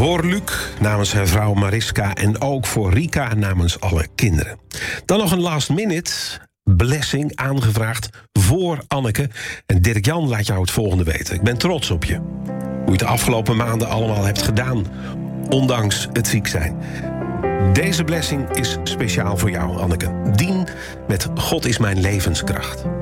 Voor Luc namens zijn vrouw Mariska en ook voor Rika namens alle kinderen. Dan nog een last minute blessing aangevraagd voor Anneke. En Dirk-Jan laat jou het volgende weten. Ik ben trots op je. Hoe je het de afgelopen maanden allemaal hebt gedaan, ondanks het ziek zijn. Deze blessing is speciaal voor jou, Anneke. Dien met God is mijn levenskracht.